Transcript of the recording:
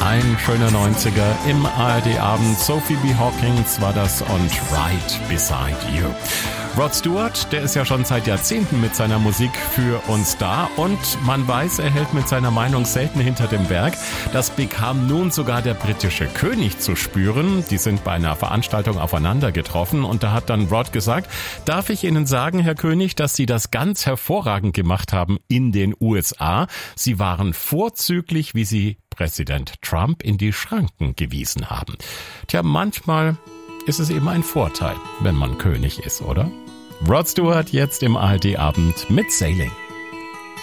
Ein schöner 90er im ARD-Abend. Sophie B. Hawkins war das und Right Beside You. Rod Stewart, der ist ja schon seit Jahrzehnten mit seiner Musik für uns da und man weiß, er hält mit seiner Meinung selten hinter dem Berg. Das bekam nun sogar der britische König zu spüren. Die sind bei einer Veranstaltung aufeinander getroffen und da hat dann Rod gesagt, darf ich Ihnen sagen, Herr König, dass Sie das ganz hervorragend gemacht haben in den USA. Sie waren vorzüglich, wie Sie Präsident Trump in die Schranken gewiesen haben. Tja, manchmal ist es eben ein Vorteil, wenn man König ist, oder? Rod Stewart jetzt im ARD-Abend mit Sailing.